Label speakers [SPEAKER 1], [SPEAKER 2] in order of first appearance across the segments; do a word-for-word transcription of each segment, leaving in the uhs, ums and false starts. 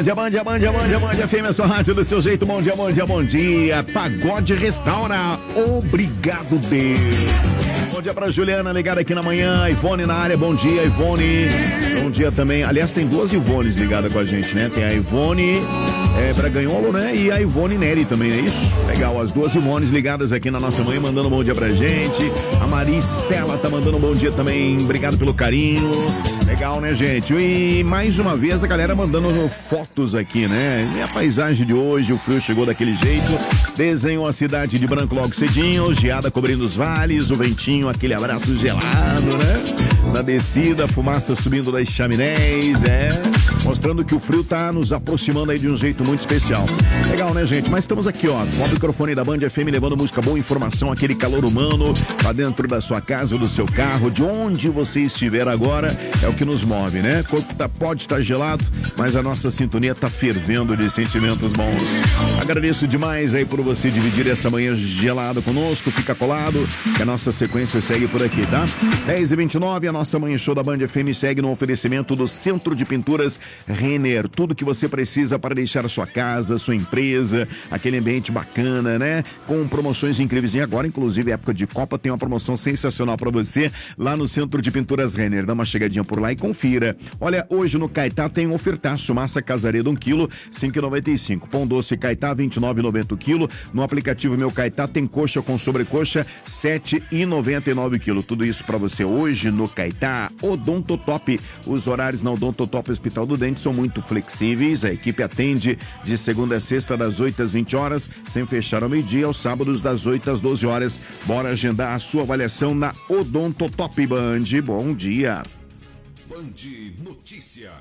[SPEAKER 1] Band, a Band, a Band, a Band, a Band, F M, a sua rádio do seu jeito. Bom dia, bom dia, bom dia. Pagode Restaura. Obrigado, Deus. Bom dia pra Juliana, ligada aqui na manhã. Ivone na área, bom dia, Ivone. Bom dia também. Aliás, tem duas Ivones ligadas com a gente, né? Tem a Ivone é, Braganholo, né? E a Ivone Neri também, é isso? Legal, as duas Ivones ligadas aqui na nossa manhã, mandando um bom dia pra gente. A Maria Estela tá mandando um bom dia também. Obrigado pelo carinho. Legal, né, gente? E mais uma vez a galera mandando fotos aqui, né? E a paisagem de hoje, o frio chegou daquele jeito. Desenhou a cidade de branco logo cedinho, geada cobrindo os vales, o ventinho, aquele abraço gelado, né? Na descida, fumaça subindo das chaminés, é. Mostrando que o frio tá nos aproximando aí de um jeito muito especial. Legal, né, gente? Mas estamos aqui, ó, com o microfone da Band F M, levando música boa, informação, aquele calor humano pra dentro da sua casa, do seu carro, de onde você estiver agora, é o que nos move, né? O corpo tá, pode estar gelado, mas a nossa sintonia tá fervendo de sentimentos bons. Agradeço demais aí por você dividir essa manhã gelada conosco, fica colado, que a nossa sequência segue por aqui, tá? dez e vinte e nove, a nossa manhã show da Band F M segue no oferecimento do Centro de Pinturas Renner. Tudo que você precisa para deixar a sua casa, sua empresa, aquele ambiente bacana, né? Com promoções incríveis. E agora, inclusive, época de Copa, tem uma promoção sensacional para você lá no Centro de Pinturas Renner. Dá uma chegadinha por lá e confira. Olha, hoje no Caetá tem um ofertaço. Massa casareira um quilo, cinco reais e noventa e cinco centavos. Pão doce Caetá, vinte e nove reais e noventa centavos o quilo. No aplicativo Meu Caetá tem coxa com sobrecoxa, sete reais e noventa e nove centavos o quilo. Tudo isso para você hoje no Caetá. Odontotop. Os horários na Odontotop Hospital do Dente são muito flexíveis. A equipe atende de segunda a sexta das oito às vinte horas, sem fechar ao meio-dia, aos sábados das oito às doze horas. Bora agendar a sua avaliação na Odontotop. Band, bom dia.
[SPEAKER 2] Band Notícias.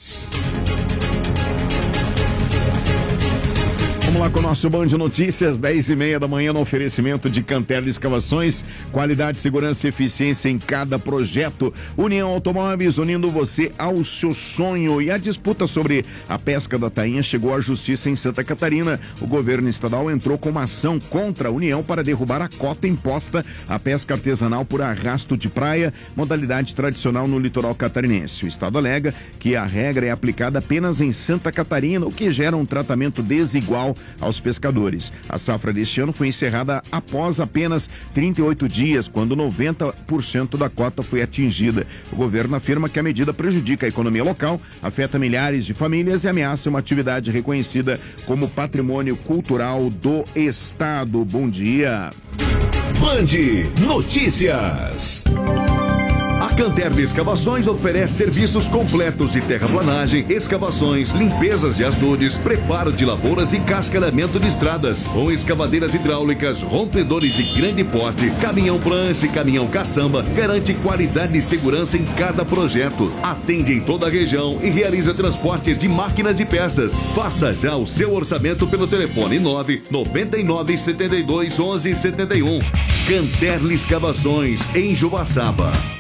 [SPEAKER 1] Vamos lá com o nosso Band Notícias, dez e meia da manhã, no oferecimento de Cantel Escavações, qualidade, segurança e eficiência em cada projeto. União Automóveis, unindo você ao seu sonho. E a disputa sobre a pesca da tainha chegou à justiça em Santa Catarina. O governo estadual entrou com uma ação contra a União para derrubar a cota imposta à pesca artesanal por arrasto de praia, modalidade tradicional no litoral catarinense. O estado alega que a regra é aplicada apenas em Santa Catarina, o que gera um tratamento desigual aos pescadores. A safra deste ano foi encerrada após apenas trinta e oito dias, quando noventa por cento da cota foi atingida. O governo afirma que a medida prejudica a economia local, afeta milhares de famílias e ameaça uma atividade reconhecida como patrimônio cultural do estado. Bom dia.
[SPEAKER 2] Band Notícias. A Canter Escavações oferece serviços completos de terraplanagem, escavações, limpezas de açudes, preparo de lavouras e cascalhamento de estradas, com escavadeiras hidráulicas, rompedores de grande porte, caminhão prancha e caminhão caçamba, garante qualidade e segurança em cada projeto. Atende em toda a região e realiza transportes de máquinas e peças. Faça já o seu orçamento pelo telefone nove nove nove sete dois onze sete um. Canter Escavações, em Joaçaba.